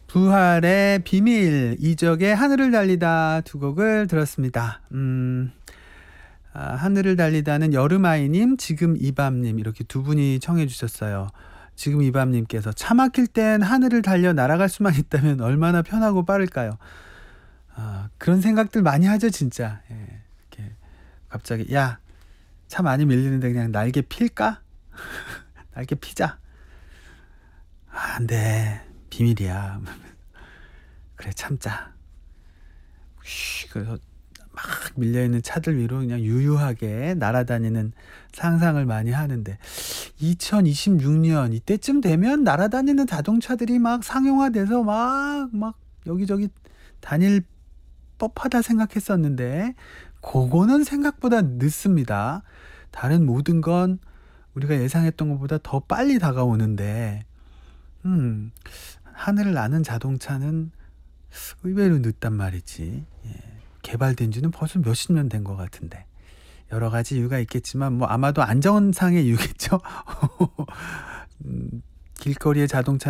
부활의 비밀, 이적의 하늘을 달리다 두 곡을 들었습니다. 하늘을 달리다는 여름아이님, 지금 이밤님 이렇게 두 분이 청해 주셨어요. 지금 이밤님께서 차 막힐 땐 하늘을 달려 날아갈 수만 있다면 얼마나 편하고 빠를까요? 그런 생각들 많이 하죠 진짜. 예, 이렇게 갑자기 야, 차 많이 밀리는데 그냥 날개 필까? 날개 피자. 안 돼, 비밀이야. 그래 참자. 그래서 막 밀려있는 차들 위로 그냥 유유하게 날아다니는 상상을 많이 하는데 2026년 이때쯤 되면 날아다니는 자동차들이 막 상용화돼서 막 여기저기 다닐 법하다 생각했었는데 그거는 생각보다 늦습니다. 다른 모든 건 우리가 예상했던 것보다 더 빨리 다가오는데 하늘을 나는 자동차는 의외로 늦단 말이지. 예, 개발된 지는 벌써 몇십 년 된 것 같은데 여러 가지 이유가 있겠지만 뭐 아마도 안전상의 이유겠죠. 길거리의 자동차